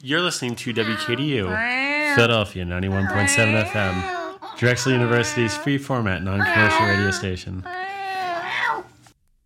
You're listening to WKDU, Philadelphia 91.7 FM, Drexel University's free format non-commercial radio station.